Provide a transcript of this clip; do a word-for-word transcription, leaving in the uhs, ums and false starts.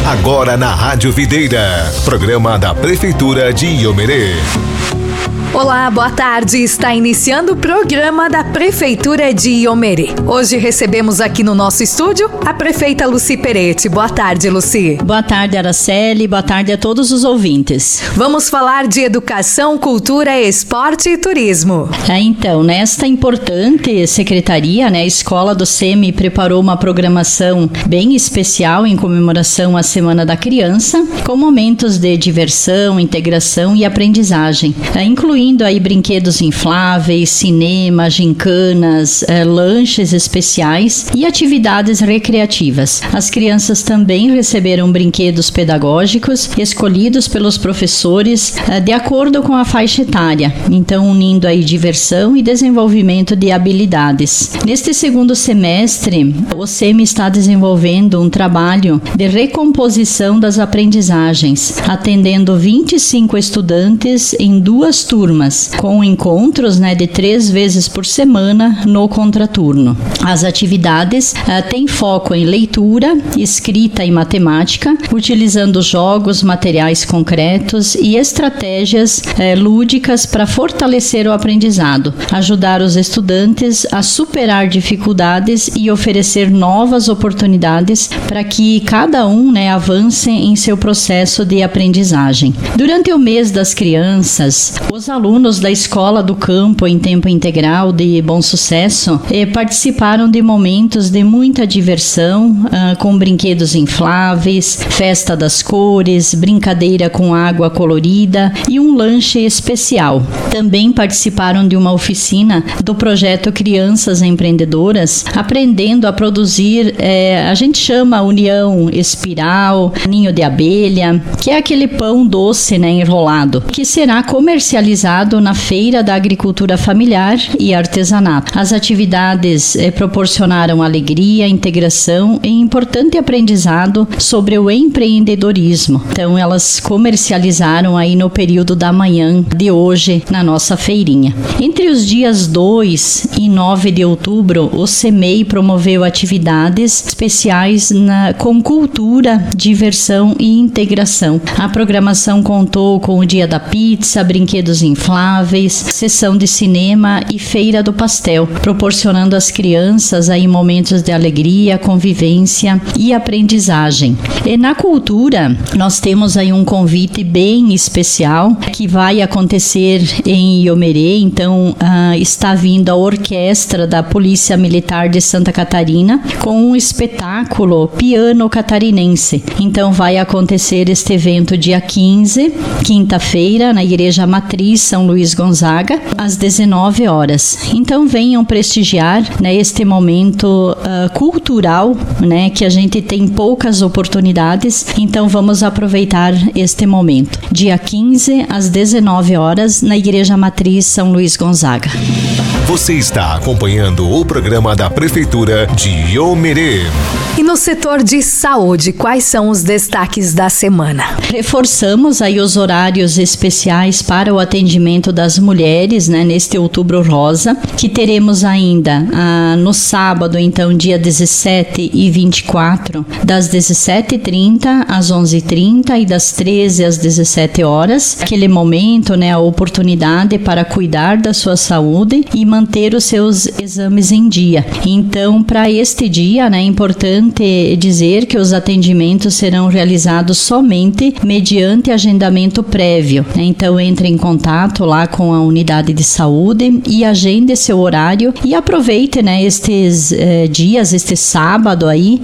Agora na Rádio Videira, programa da Prefeitura de Iomerê. Olá, boa tarde. Está iniciando o programa da Prefeitura de Iomerê. Hoje recebemos aqui no nosso estúdio a prefeita Lucy Peretti. Boa tarde, Lucy. Boa tarde, Araceli. Boa tarde a todos os ouvintes. Vamos falar de educação, cultura, esporte e turismo. É, então, nesta importante secretaria, né, a Escola do SEMI preparou uma programação bem especial em comemoração à Semana da Criança, com momentos de diversão, integração e aprendizagem, é, incluindo incluindo aí brinquedos infláveis, cinema, gincanas, eh, lanches especiais e atividades recreativas. As crianças também receberam brinquedos pedagógicos escolhidos pelos professores eh, de acordo com a faixa etária, então unindo aí diversão e desenvolvimento de habilidades. Neste segundo semestre, o SEMI está desenvolvendo um trabalho de recomposição das aprendizagens, atendendo vinte e cinco estudantes em duas turmas, com encontros, né, de três vezes por semana no contraturno. As atividades uh, têm foco em leitura, escrita e matemática, utilizando jogos, materiais concretos e estratégias uh, lúdicas para fortalecer o aprendizado, ajudar os estudantes a superar dificuldades e oferecer novas oportunidades para que cada um, né, avance em seu processo de aprendizagem. Durante o mês das crianças, os alunos da Escola do Campo em Tempo Integral de Bom Sucesso eh, participaram de momentos de muita diversão, ah, com brinquedos infláveis, festa das cores, brincadeira com água colorida e um lanche especial. Também participaram de uma oficina do projeto Crianças Empreendedoras, aprendendo a produzir, eh, a gente chama União Espiral, ninho de abelha, que é aquele pão doce, né, enrolado, que será comercializado na Feira da Agricultura Familiar e Artesanato. As atividades eh, proporcionaram alegria, integração e importante aprendizado sobre o empreendedorismo. Então, elas comercializaram aí no período da manhã de hoje na nossa feirinha. Entre os dias dois e nove de outubro, o SEMEI promoveu atividades especiais na, com cultura, diversão e integração. A programação contou com o Dia da Pizza, brinquedos infláveis, sessão de cinema e feira do pastel, proporcionando às crianças aí momentos de alegria, convivência e aprendizagem. E na cultura, nós temos aí um convite bem especial que vai acontecer em Iomerê. Então, uh, está vindo a orquestra da Polícia Militar de Santa Catarina com um espetáculo piano catarinense. Então, vai acontecer este evento dia quinze, quinta-feira, na Igreja Matriz São Luís Gonzaga, às dezenove horas. Então venham prestigiar, né, este momento uh, cultural, né, que a gente tem poucas oportunidades, então vamos aproveitar este momento. Dia quinze, às dezenove horas, na Igreja Matriz São Luís Gonzaga. Você está acompanhando o programa da Prefeitura de Iomerê. E no setor de saúde, quais são os destaques da semana? Reforçamos aí os horários especiais para o atendimento das mulheres, né, neste Outubro Rosa, que teremos ainda ah, no sábado, então dia dezessete e vinte e quatro, das dezessete e trinta às onze e trinta e das treze às dezessete horas. Aquele momento, né, a oportunidade para cuidar da sua saúde e manter os seus exames em dia. Então, para este dia, né, é importante dizer que os atendimentos serão realizados somente mediante agendamento prévio. Então, entre em contato lá com a unidade de saúde e agende seu horário e aproveite, né, estes eh, dias, este sábado aí,